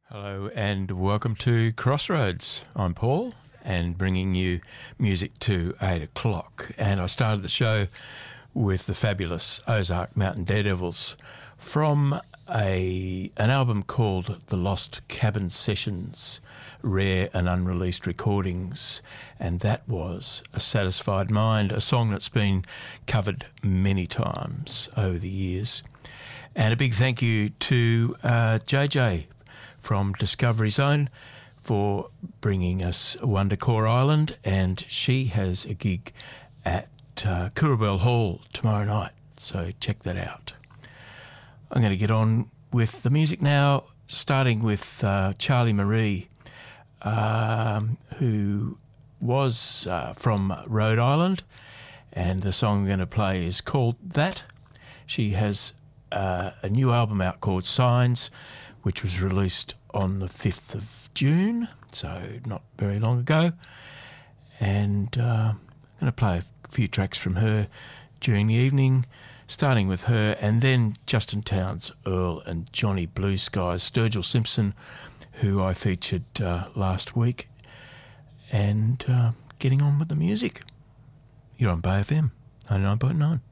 Hello and welcome to Crossroads. I'm Paul and bringing you music to 8 o'clock. And I started the show with the fabulous Ozark Mountain Daredevils from an album called The Lost Cabin Sessions, Rare and Unreleased Recordings. And that was A Satisfied Mind, a song that's been covered many times over the years. And a big thank you to JJ from Discovery Zone for bringing us Wondercore Island, and she has a gig at Coorabell Hall tomorrow night, so check that out. I'm going to get on with the music now, starting with Charlie Marie, who was from Rhode Island, and the song I'm going to play is called That. She has a new album out called Signs, which was released on the 5th of June, so not very long ago. And I'm going to play a few tracks from her during the evening, starting with her, and then Justin Townes, Earl and Johnny Blue Skies, Sturgill Simpson, who I featured last week, and getting on with the music. You're on Bay FM 99.9.